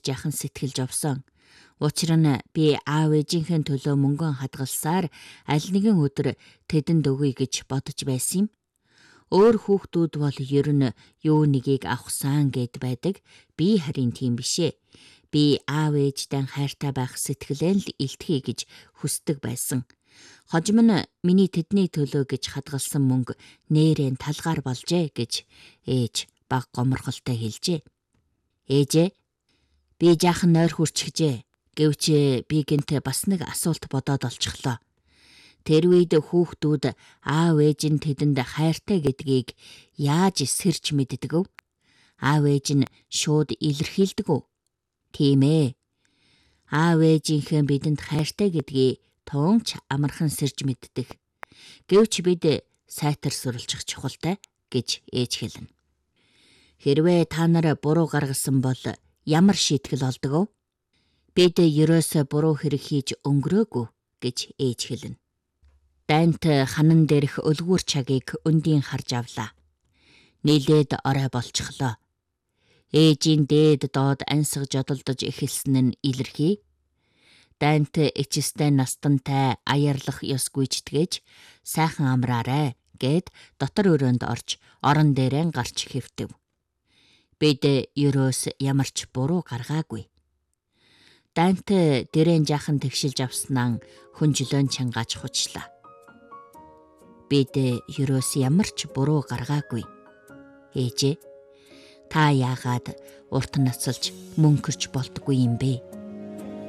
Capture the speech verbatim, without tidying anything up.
яхан сэтгэлж овсон. Учир нь би аав ээжийнхээ төлөө мөнгөн хадгалсаар аль нэгэн өдөр тэдэнд өгье гэж бодож байсан юм. Өөр хүүхдүүд бол ер нь юу нэгийг авахсан гэд байдаг. Би харин тийм бишээ. Би аав ээжтэй хайртай байх сэтгэлэн л илтгэе гэж хүсдэг байсан. Хожим нь миний тэдний төлөө гэж хадгалсан мөнгө нээрэн талгаар болжээ гэж ээж баг гоморхолтой хэлжээ. Ээжээ, би жаахан нойр хүрчихжээ. Гэвч би гэнт бас нэг асуулт бодоод олчихлоо. Тэр үед хүүхдүүд аав ээж нь тэдэнд хайртай гэдгийг яаж сэрж мэддэг вэ? Аав ээж нь шууд илэрхийлдэг үү? Тийм ээ. Аав ээжийнхээ бидэнд хайртай гэдгийг тунч амархан сэрж мэддэг. Гэвч бид сайтар суралцах чухалтай гэж ээж хэлнэ. Хэрвээ та нар буруу гаргасан бол ямар шийтгэл олдог вэ? Бид ерөөсөө буруу хэрэг хийж өнгөрөөгүй гэж ээж хэлнэ. Дайнт ханан дээрх өлгүүр чагийг өндийн харж авлаа. Нийлээд орой болчихлоо. Ээжийн дээд доод ансаг жодолдож эхэлсэн нь илэрхий. Дайнт ичстэй настантай аярлах ёс гүйцэтгээж сайхан амраарай гэд дотор өрөөнд орж орон дээрээ гарч хэвтэв. Бид ерөөс ямар ч буруу гаргаагүй. Дайнт дэрэн жаахан тэгшилж авснаа хүнжлөн чангааж хучлаа. Бид ерөөс ямар ч буруу гаргаагүй. Ээжээ, та яагаад урт насалж мөнгөрч болдгүй юм бэ?